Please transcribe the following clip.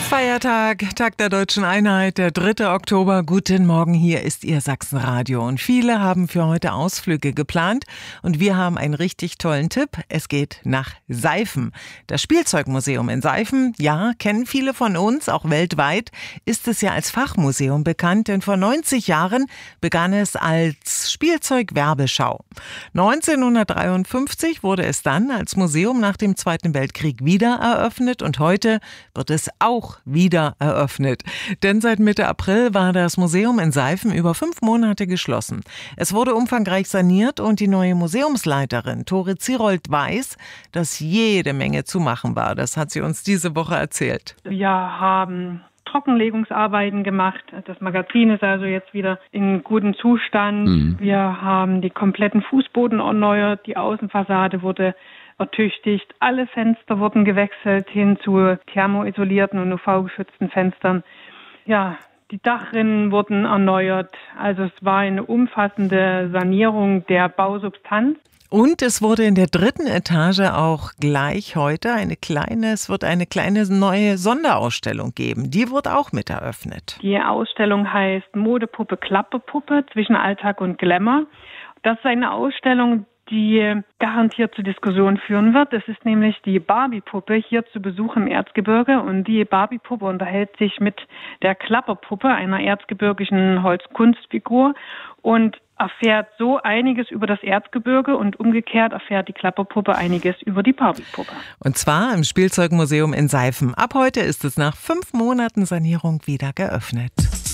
Feiertag, Tag der Deutschen Einheit, der 3. Oktober. Guten Morgen, hier ist Ihr Sachsenradio. Und viele haben für heute Ausflüge geplant. Und wir haben einen richtig tollen Tipp. Es geht nach Seifen. Das Spielzeugmuseum in Seifen, ja, kennen viele von uns, auch weltweit, ist es ja als Fachmuseum bekannt. Denn vor 90 Jahren begann es als Spielzeugwerbeschau. 1953 wurde es dann als Museum nach dem Zweiten Weltkrieg wieder eröffnet. Und heute wird es auch wieder eröffnet. Denn seit Mitte April war das Museum in Seifen über 5 Monate geschlossen. Es wurde umfangreich saniert und die neue Museumsleiterin Tore Zierold weiß, dass jede Menge zu machen war. Das hat sie uns diese Woche erzählt. Wir haben Trockenlegungsarbeiten gemacht. Das Magazin ist also jetzt wieder in gutem Zustand. Wir haben die kompletten Fußboden erneuert. Die Außenfassade wurde ertüchtigt. Alle Fenster wurden gewechselt hin zu thermoisolierten und UV-geschützten Fenstern. Ja, die Dachrinnen wurden erneuert. Also es war eine umfassende Sanierung der Bausubstanz. Und es wurde in der 3. Etage auch gleich heute eine kleine neue Sonderausstellung geben. Die wird auch mit eröffnet. Die Ausstellung heißt Modepuppe, Klapperpuppe zwischen Alltag und Glamour. Das ist eine Ausstellung, die garantiert zu Diskussionen führen wird. Es ist nämlich die Barbie-Puppe hier zu Besuch im Erzgebirge und die Barbie-Puppe unterhält sich mit der Klapperpuppe, einer erzgebirgischen Holzkunstfigur, und erfährt so einiges über das Erzgebirge und umgekehrt erfährt die Klapperpuppe einiges über die Barbie-Puppe. Und zwar im Spielzeugmuseum in Seifen. Ab heute ist es nach 5 Monaten Sanierung wieder geöffnet.